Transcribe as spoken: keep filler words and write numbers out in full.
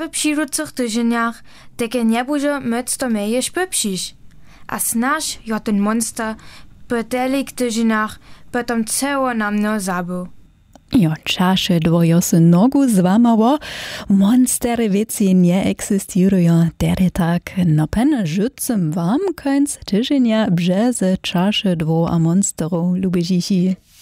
w przyrudcych tydzieniach takie nie będzie myc to miejesz pepsisz. A snaż jo ten monster po telik tydzieniach potom ceło na mno zabył. Jo, czasze dwojo se nogu złamało, monstery wieci nie ekzystują, tedy tak, no pen rzucam wam końc tydzienia brzeze czasze dwo a monsterów, lubisz ich?